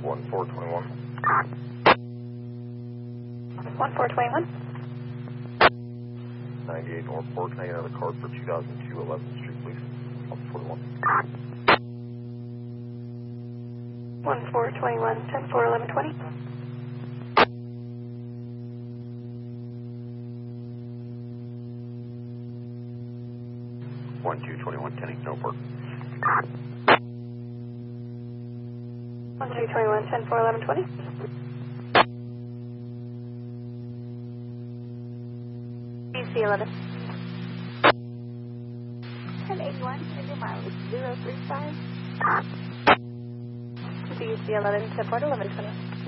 1421. 1421. 98 Northport, can I get another card for 2002 11th Street, please? 1421. 1421, 10-4-11-20. 1221, 10 East Northport. 1221, 10-4-11-20. BC11. 1081, your mileage 035. BC11, 10-4-11-20.